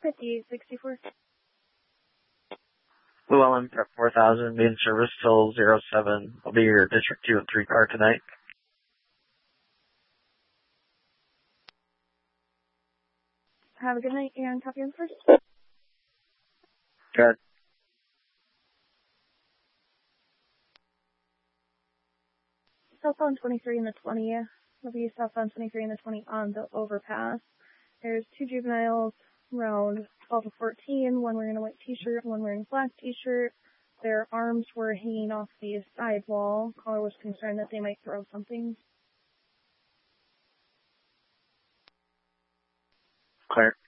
5864. Llewellyn, prep 4000, being service till 07. I'll be your District 2 and 3 car tonight. Have a good night, and copy on first. Good. Southbound 23 and the 20. Will be southbound 23 and the 20 on the overpass. There's two juveniles around 12 to 14, one wearing a white t-shirt, one wearing a black t-shirt. Their arms were hanging off the sidewall. Caller was concerned that they might throw something. Clear.